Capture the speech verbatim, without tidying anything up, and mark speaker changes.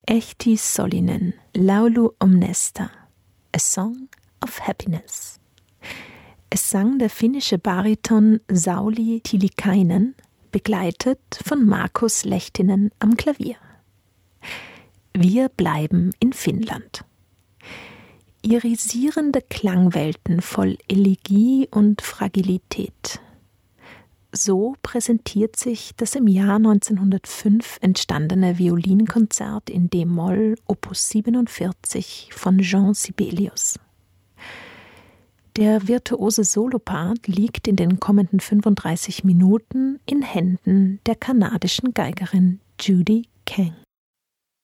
Speaker 1: Ehti Sollinen, Laulu Omnesta, A Song of Happiness. Es sang der finnische Bariton Sauli Tiilikainen, begleitet von Markus Lehtinen am Klavier. Wir bleiben in Finnland. Irisierende Klangwelten voll Elegie und Fragilität. So präsentiert sich das im Jahr neunzehnhundertfünf entstandene Violinkonzert in D-Moll Opus siebenundvierzig von Jean Sibelius. Der virtuose Solopart liegt in den kommenden fünfunddreißig Minuten in Händen der kanadischen Geigerin Judy Kang.